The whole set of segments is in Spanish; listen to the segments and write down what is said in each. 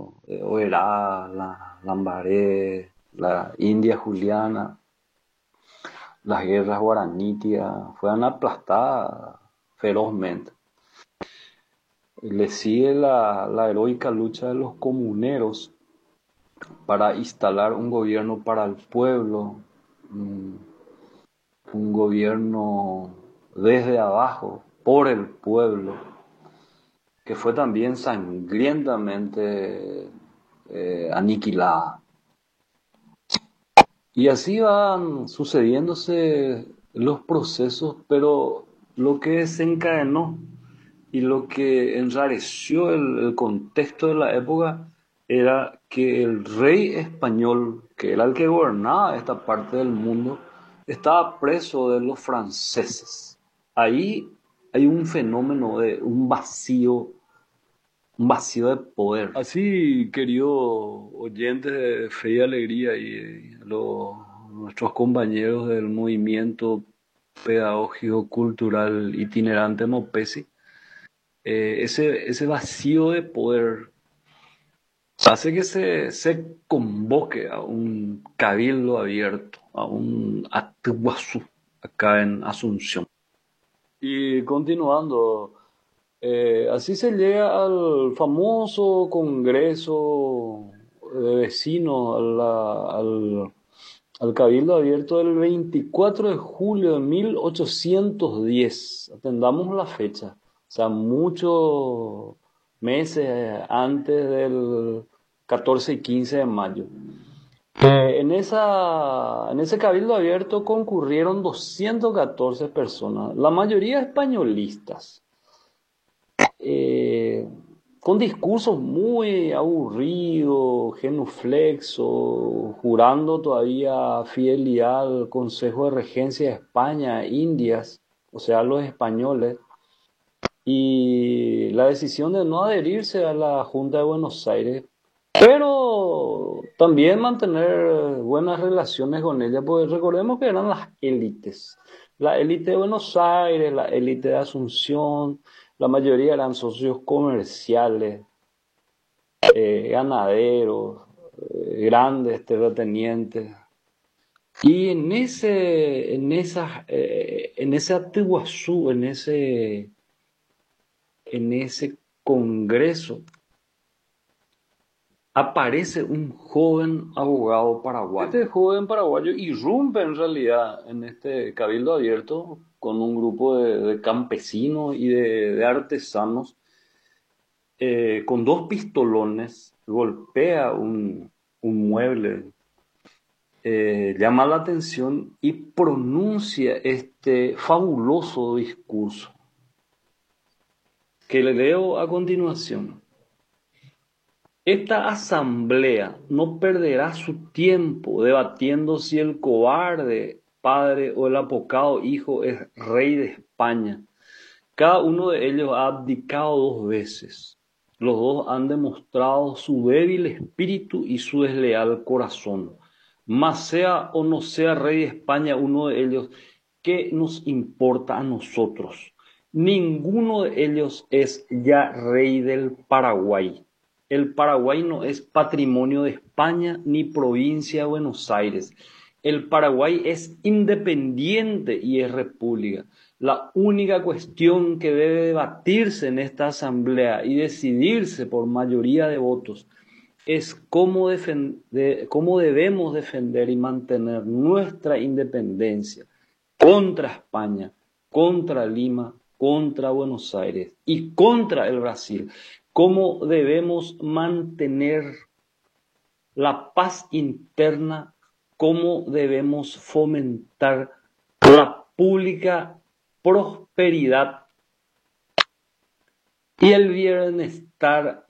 Oberá, la Lambaré, la India Juliana, las guerras guaraníticas, fueron aplastadas ferozmente. Le sigue la heroica lucha de los comuneros para instalar un gobierno para el pueblo, un, un gobierno desde abajo, por el pueblo, que fue también sangrientamente aniquilada. Y así van sucediéndose los procesos, pero lo que desencadenó y lo que enrareció el contexto de la época era que el rey español, que era el que gobernaba esta parte del mundo, estaba preso de los franceses. Ahí hay un fenómeno de un vacío de poder. Así, querido oyentes de Fe y Alegría y nuestros compañeros del movimiento pedagógico cultural itinerante Mopesi, ese vacío de poder hace que se convoque a un cabildo abierto, a un Atuazú, acá en Asunción. Y continuando, así se llega al famoso Congreso de Vecinos, al Cabildo Abierto del 24 de julio de 1810. Atendamos la fecha. O sea, muchos meses antes del 14 y 15 de mayo. En ese cabildo abierto concurrieron 214 personas, la mayoría españolistas, eh, con discursos muy aburridos, genuflexos, jurando todavía fidelidad al Consejo de Regencia de España, Indias, o sea, los españoles, y la decisión de no adherirse a la Junta de Buenos Aires, pero también mantener buenas relaciones con ella, porque recordemos que eran las élites. La élite de Buenos Aires, la élite de Asunción, la mayoría eran socios comerciales, ganaderos, grandes terratenientes. Y en ese Atiguazú, en ese congreso, aparece un joven abogado paraguayo. Este joven paraguayo irrumpe en realidad en este cabildo abierto con un grupo de campesinos y de artesanos, con dos pistolones, golpea un mueble, llama la atención y pronuncia este fabuloso discurso que le leo a continuación. Esta asamblea no perderá su tiempo debatiendo si el cobarde padre o el apocado hijo es rey de España. Cada uno de ellos ha abdicado 2 veces. Los dos han demostrado su débil espíritu y su desleal corazón. Mas sea o no sea rey de España uno de ellos, ¿qué nos importa a nosotros? Ninguno de ellos es ya rey del Paraguay. El Paraguay no es patrimonio de España ni provincia de Buenos Aires. El Paraguay es independiente y es república. La única cuestión que debe debatirse en esta asamblea y decidirse por mayoría de votos es cómo debemos defender y mantener nuestra independencia contra España, contra Lima, contra Buenos Aires y contra el Brasil. Cómo debemos mantener la paz interna, cómo debemos fomentar la pública prosperidad y el bienestar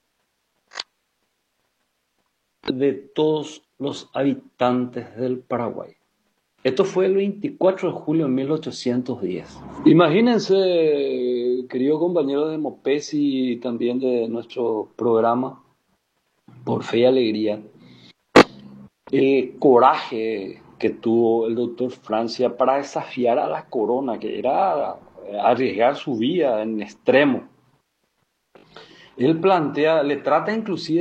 de todos los habitantes del Paraguay. Esto fue el 24 de julio de 1810. Imagínense, queridos compañeros de Mopesi y también de nuestro programa Por Fe y Alegría, el coraje que tuvo el doctor Francia para desafiar a la corona, que era arriesgar su vida en extremo. Él plantea, le trata inclusive